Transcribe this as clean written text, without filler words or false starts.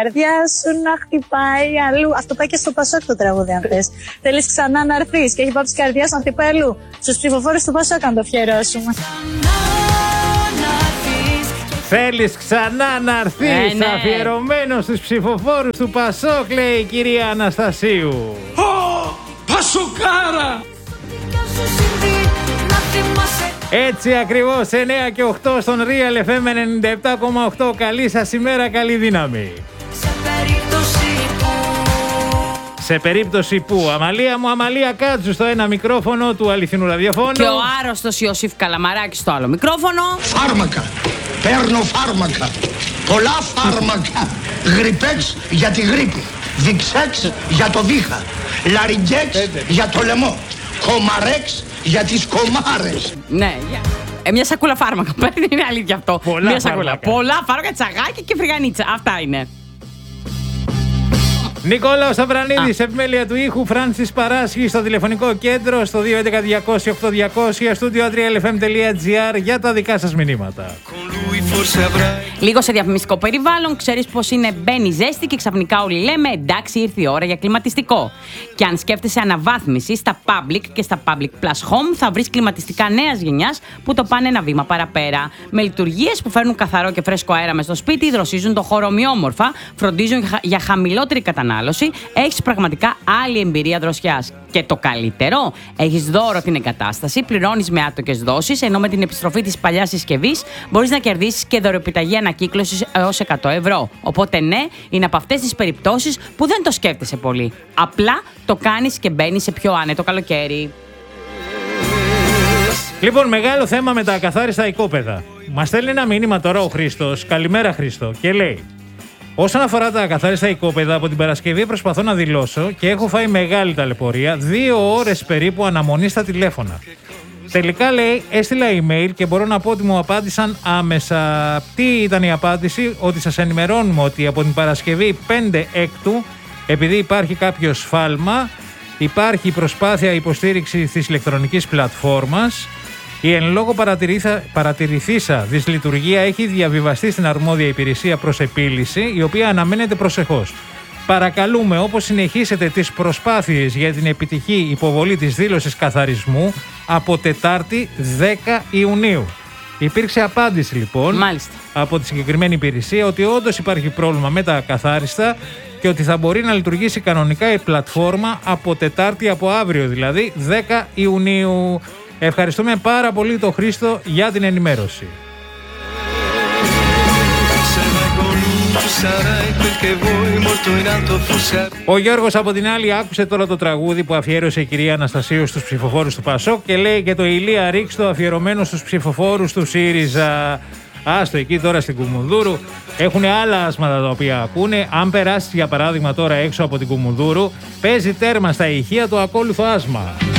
Καρδιά σου να χτυπάει αλλού. Αυτό πάει και στο Πασόκ το τραγούδι, αν θες. Θέλεις ξανά να έρθεις και έχει πάψει καρδιά να χτυπάει αλλού. Στους ψηφοφόρους του Πασόκ, αν το αφιερώσουμε. Θέλεις ξανά να έρθεις, ναι. αφιερωμένο στους ψηφοφόρους του Πασόκ, λέει η κυρία Αναστασίου. Πασοκάρα! Έτσι ακριβώς, 9 και 8 στον Real FM 97,8. Καλή σας ημέρα, καλή δύναμη. Σε περίπτωση που, Αμαλία μου, Αμαλία Κάτσου στο ένα μικρόφωνο του αληθινού ραδιοφώνου. Και ο άρρωστος Ιωσήφ Καλαμαράκης στο άλλο μικρόφωνο. Φάρμακα. Παίρνω φάρμακα. Πολλά φάρμακα. Γρυπέξ για τη γρίπη. Διξέξ για το βήχα. Λαριγκέξ για το λαιμό. Κομαρέξ για τις κομάρες. Ναι, μια σακούλα φάρμακα. Είναι αλήθεια αυτό. Πολλά μια σακούλα. φάρμακα. Πολλά φάρμακα, τσαγάκι και φρυγανίτσα. Αυτά είναι. Νικόλαος Αβρανίδης, επιμέλεια του ήχου, Φράνσις Παράσχη στο τηλεφωνικό κέντρο στο 211-200-8200, στούντιο adrialfm.gr για τα δικά σας μηνύματα. Λίγο σε διαφημιστικό περιβάλλον, ξέρεις πως είναι μπαίνει ζέστη και ξαφνικά όλοι λέμε εντάξει, ήρθε η ώρα για κλιματιστικό. Και αν σκέφτεσαι αναβάθμιση στα public και στα public plus home, θα βρεις κλιματιστικά νέας γενιάς που το πάνε ένα βήμα παραπέρα. Με λειτουργίες που φέρνουν καθαρό και φρέσκο αέρα μες στο σπίτι, δροσίζουν το χώρο ομοιόμορφα, φροντίζουν για χαμηλότερη κατανάλωση, έχεις πραγματικά άλλη εμπειρία δροσιάς. Και το καλύτερο, έχεις δώρο την εγκατάσταση, πληρώνεις με άτοκες δόσεις, ενώ με την επιστροφή της παλιάς συσκευής μπορείς να κερδίσεις και δωρεοπιταγή ανακύκλωσης έως 100 ευρώ. Οπότε ναι, είναι από αυτές τις περιπτώσεις που δεν το σκέφτεσαι πολύ. Απλά το κάνεις και μπαίνεις σε πιο άνετο καλοκαίρι. Λοιπόν, μεγάλο θέμα με τα ακαθάριστα οικόπεδα. Μας στέλνει ένα μήνυμα τώρα ο Χρήστος. Καλημέρα, Χρήστο. Και λέει: όσον αφορά τα ακαθάριστα οικόπεδα, από την Παρασκευή προσπαθώ να δηλώσω και έχω φάει μεγάλη ταλαιπωρία, 2 ώρες περίπου αναμονή στα τηλέφωνα. Τελικά, λέει, έστειλα email και μπορώ να πω ότι μου απάντησαν άμεσα. Τι ήταν η απάντηση? Ότι σας ενημερώνουμε ότι από την Παρασκευή 5 έκτου, επειδή υπάρχει κάποιο σφάλμα, υπάρχει προσπάθεια υποστήριξης της ηλεκτρονικής πλατφόρμας. Η εν λόγω παρατηρηθήσα δυσλειτουργία έχει διαβιβαστεί στην αρμόδια υπηρεσία προς επίλυση, η οποία αναμένεται προσεχώς. Παρακαλούμε, όπως συνεχίσετε τις προσπάθειες για την επιτυχή υποβολή της δήλωσης καθαρισμού από Τετάρτη 10 Ιουνίου. Υπήρξε απάντηση λοιπόν από τη συγκεκριμένη υπηρεσία ότι όντως υπάρχει πρόβλημα με τα ακαθάριστα και ότι θα μπορεί να λειτουργήσει κανονικά η πλατφόρμα από Τετάρτη, από αύριο δηλαδή, 10 Ιουνίου. Ευχαριστούμε πάρα πολύ τον Χρήστο για την ενημέρωση. Ο Γιώργος από την άλλη άκουσε τώρα το τραγούδι που αφιέρωσε η κυρία Αναστασίου στους ψηφοφόρους του Πασόκ και λέει και το Ηλία Ρίξτο αφιερωμένο στους ψηφοφόρους του ΣΥΡΙΖΑ. Άστο εκεί τώρα στην Κουμουνδούρου. Έχουν άλλα άσματα τα οποία ακούνε. Αν περάσει για παράδειγμα τώρα έξω από την Κουμουνδούρου, παίζει τέρμα στα ηχεία το ακόλουθο άσμα.